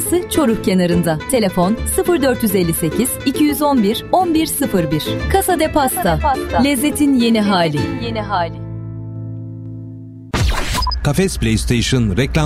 adresi Çoruh kenarında. Telefon 0458 211 1101. Casa de Pasta. Lezzetin yeni hali. Kafes PlayStation reklam